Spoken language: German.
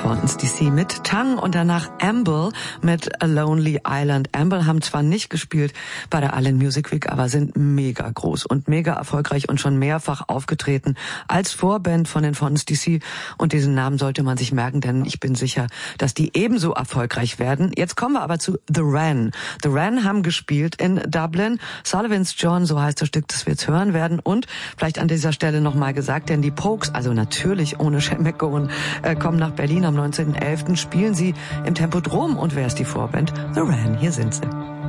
Fontaine's DC mit Tang und danach Amble mit A Lonely Island. Amble haben zwar nicht gespielt bei der Island Music Week, aber sind mega groß und mega erfolgreich und schon mehrfach aufgetreten als Vorband von den Fontaine's DC. Und diesen Namen sollte man sich merken, denn ich bin sicher, dass die ebenso erfolgreich werden. Jetzt kommen wir aber zu The Wren. The Wren haben gespielt in Dublin. Sullivan's John, so heißt das Stück, das wir jetzt hören werden. Und vielleicht an dieser Stelle nochmal gesagt, denn die Pokes, also natürlich ohne Sean McGowan, kommen nach Berlin am 19.11. Spielen sie im Tempodrom. Und wer ist die Vorband? The Wren, hier sind sie.